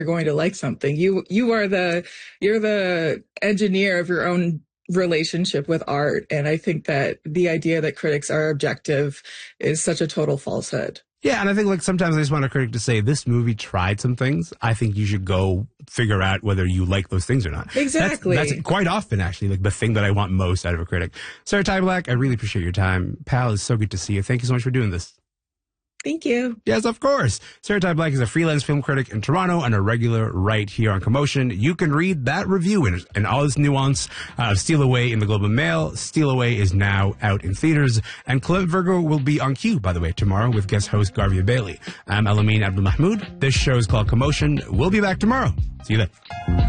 going to like something. You're the engineer of your own relationship with art. And I think that the idea that critics are objective is such a total falsehood. Yeah, and I think like sometimes I just want a critic to say, this movie tried some things. I think you should go figure out whether you like those things or not. Exactly. That's quite often, actually, like the thing that I want most out of a critic. Sarah Ty Black, I really appreciate your time. Pal, it's so good to see you. Thank you so much for doing this. Thank you. Yes, of course. Sarah Ty Black is a freelance film critic in Toronto and a regular right here on Commotion. You can read that review and all its nuance of Steal Away in the Globe and Mail. Steal Away is now out in theaters. And Clement Virgo will be on cue, by the way, tomorrow with guest host Garvia Bailey. I'm Elamine Abdul Mahmoud. This show is called Commotion. We'll be back tomorrow. See you then.